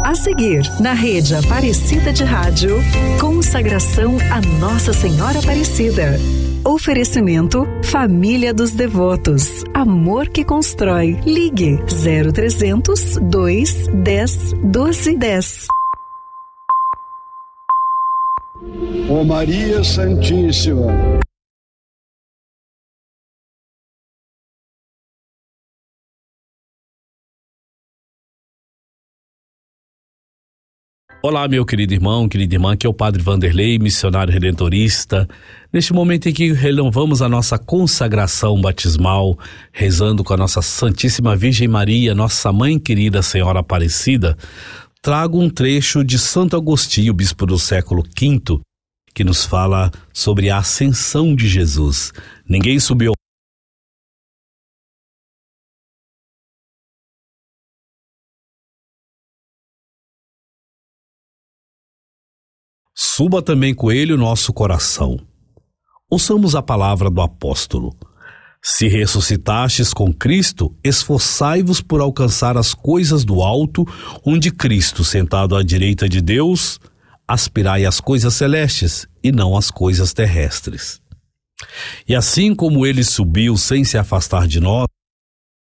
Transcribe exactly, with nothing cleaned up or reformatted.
A seguir, na Rede Aparecida de Rádio, consagração a Nossa Senhora Aparecida. Oferecimento Família dos Devotos. Amor que constrói. Ligue zero trezentos, dois, dez, doze, dez. Ó Maria Santíssima. Olá, meu querido irmão, querida irmã, aqui é o Padre Vanderlei, missionário redentorista. Neste momento em que renovamos a nossa consagração batismal, rezando com a nossa Santíssima Virgem Maria, nossa Mãe querida Senhora Aparecida, trago um trecho de Santo Agostinho, bispo do século quinto, que nos fala sobre a ascensão de Jesus. Ninguém subiu Suba também com ele o nosso coração. Ouçamos a palavra do apóstolo. Se ressuscitastes com Cristo, esforçai-vos por alcançar as coisas do alto, onde Cristo, sentado à direita de Deus, aspirai às coisas celestes e não às coisas terrestres. E assim como ele subiu sem se afastar de nós,